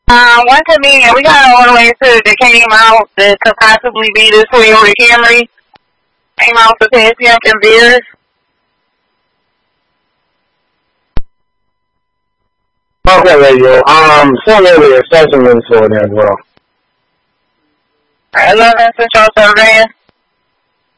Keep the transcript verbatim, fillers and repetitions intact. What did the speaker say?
Um, one comedian, we got all the way to that came out that could possibly be this Toyota Camry. Came out for past and beers. Okay, radio. Um, some earlier session was for that, bro. I love that since y'all surveying.